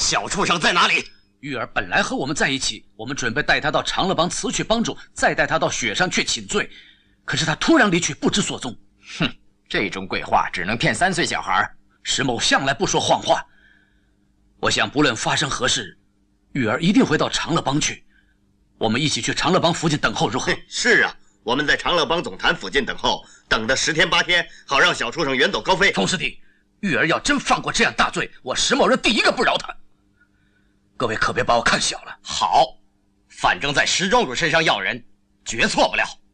小畜生在哪里？ 玉儿本来和我们在一起，我们准备带他到长乐帮辞去帮主，再带他到雪山去请罪。可是他突然离去，不知所踪。 哼，这种鬼话只能骗3岁小孩。 石某向来不说谎话。我想，不论发生何事，玉儿一定会到长乐帮去。我们一起去长乐帮附近等候，如何？ 是啊，我们在长乐帮总坛附近等候，等的10天8天，好让小畜生远走高飞。 童师弟，玉儿要真犯过这样大罪，我石某人第一个不饶他。各位可别把我看小了。 好，反正在石庄主身上要人，绝错不了。